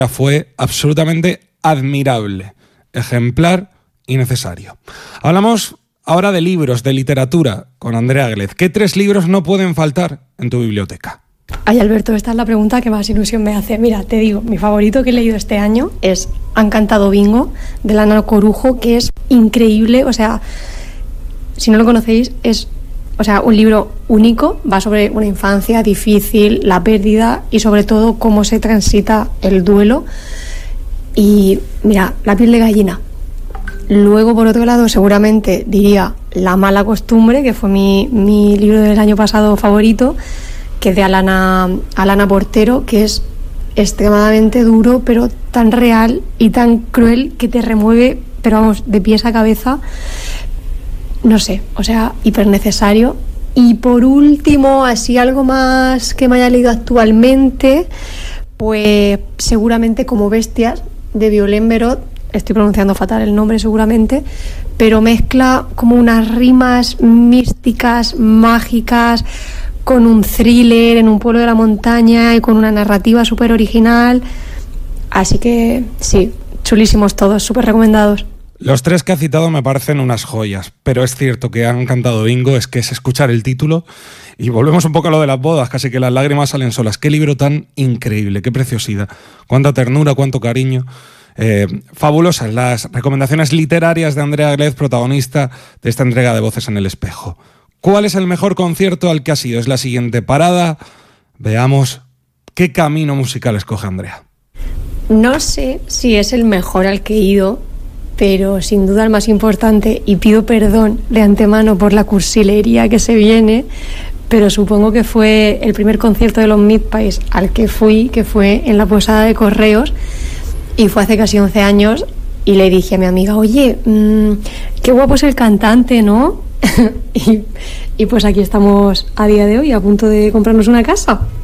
fue absolutamente admirable, ejemplar y necesario. Hablamos ahora de libros, de literatura, con Andrea Glez. ¿Qué 3 libros no pueden faltar en tu biblioteca? Ay, Alberto, esta es la pregunta que más ilusión me hace. Mira, te digo, mi favorito que he leído este año es Han cantado bingo, de Ana Corujo, que es increíble. O sea, si no lo conocéis, es un libro único. Va sobre una infancia difícil, la pérdida y sobre todo cómo se transita el duelo. Y mira, la piel de gallina. Luego, por otro lado, seguramente diría La mala costumbre, que fue mi libro del año pasado favorito, que es de Alana Portero, que es extremadamente duro, pero tan real y tan cruel que te remueve, pero vamos, de pies a cabeza. No sé, hiper necesario. Y por último, así algo más que me haya leído actualmente, pues seguramente Como bestias, de Violaine Berot. Estoy pronunciando fatal el nombre seguramente, pero mezcla como unas rimas místicas, mágicas, con un thriller en un pueblo de la montaña y con una narrativa súper original. Así que sí, chulísimos todos, súper recomendados. Los 3 que ha citado me parecen unas joyas, pero es cierto que Han cantado bingo, es que es escuchar el título y volvemos un poco a lo de las bodas, casi que las lágrimas salen solas. Qué libro tan increíble, qué preciosidad, cuánta ternura, cuánto cariño. Fabulosas las recomendaciones literarias de Andrea Glez, protagonista de esta entrega de Voces en el Espejo. ¿Cuál es el mejor concierto al que has ido? Es la siguiente parada. Veamos qué camino musical escoge Andrea. No sé si es el mejor al que he ido, pero sin duda el más importante, y pido perdón de antemano por la cursilería que se viene, pero supongo que fue el primer concierto de los Midpies al que fui, que fue en la Posada de Correos, y fue hace casi 11 años, y le dije a mi amiga, oye, qué guapo es el cantante, ¿no? y pues aquí estamos a día de hoy, a punto de comprarnos una casa.